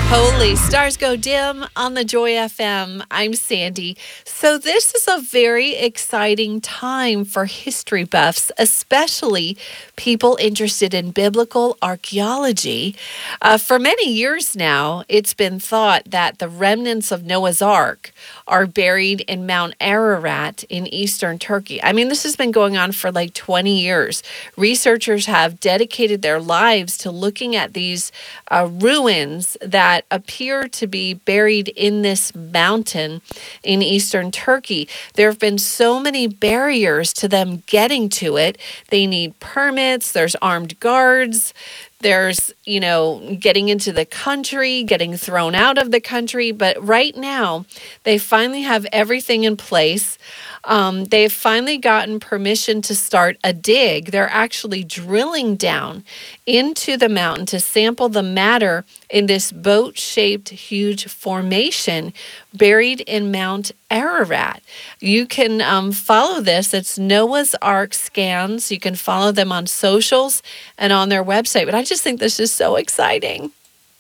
Holy stars go dim on the Joy FM. I'm Sandy. So this is a very exciting time for history buffs, especially people interested in biblical archaeology. For many years now, it's been thought that the remnants of Noah's Ark are buried in Mount Ararat in eastern Turkey. I mean, this has been going on for like 20 years. Researchers have dedicated their lives to looking at these ruins that appear to be buried in this mountain in eastern Turkey. There have been so many barriers to them getting to it. They need permits, there's armed guards, there's, getting into the country, getting thrown out of the country. But right now, they finally have everything in place. They've finally gotten permission to start a dig. They're actually drilling down into the mountain to sample the matter in this boat-shaped huge formation buried in Mount Ararat. You can follow this. It's Noah's Ark Scans. You can follow them on socials and on their website. But I just think this is so exciting.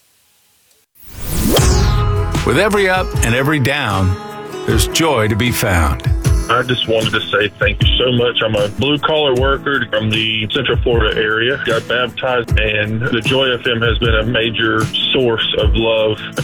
With every up and every down, there's joy to be found. I just wanted to say thank you so much. I'm a blue-collar worker from the Central Florida area. Got baptized, and the Joy FM has been a major source of love